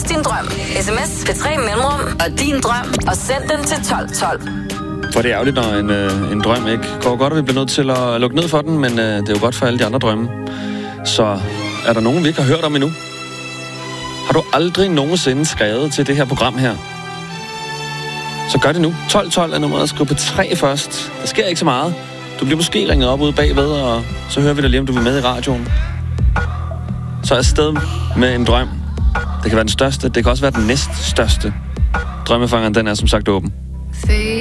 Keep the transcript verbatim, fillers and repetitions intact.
os din drøm. Sms til tre mellemrum og din drøm, og send den til tolv tolv. For det er ærgerligt, når en, øh, en drøm ikke går godt, og vi bliver nødt til at lukke ned for den, men øh, det er jo godt for alle de andre drømme. Så er der nogen, vi ikke har hørt om endnu? Har du aldrig nogensinde skrevet til det her program her? Så gør det nu. tolv tolv er nummeret, skriv på tre først. Der sker ikke så meget. Du bliver måske ringet op ude bagved, og så hører vi dig lige, om du vil med i radioen. Så er afsted med en drøm. Det kan være den største, det kan også være den næststørste. Drømmefangeren, den er som sagt åben.